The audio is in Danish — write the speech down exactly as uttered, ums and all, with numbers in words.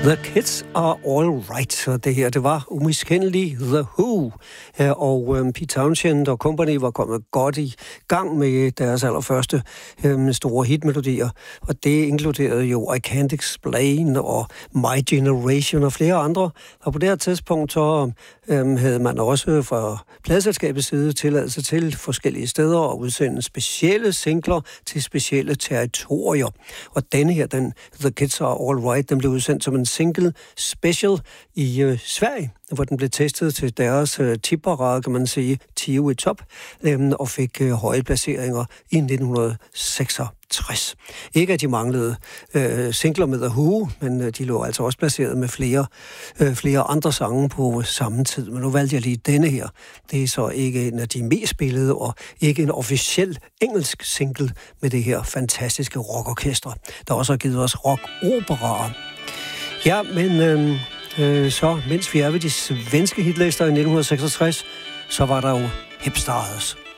The Kids Are All Right, og det her, det var umiskendeligt The Who, og um, Pete Townshend og company var kommet godt i gang med deres allerførste um, store hitmelodier, og det inkluderede jo I Can't Explain og My Generation og flere andre, og på det her tidspunkt så um, havde man også fra pladeselskabets side tilladelse til forskellige steder at udsende specielle singler til specielle territorier, og denne her, den The Kids Are All Right, den blev udsendt som en single special i øh, Sverige, hvor den blev testet til deres øh, tipparade, kan man sige, Tio i top, øh, og fik øh, høje placeringer i nitten seksogtres. Ikke at de manglede øh, singler med The Who, men øh, de lå altså også placeret med flere, øh, flere andre sange på samme tid. Men nu valgte jeg lige denne her. Det er så ikke en af de mest spillede, og ikke en officiel engelsk single med det her fantastiske rockorkester, der også har givet os rock-operaer. Ja, men øh, øh, så, mens vi er ved de svenske hitlister i nitten seksogtres, så var der jo Hipstars.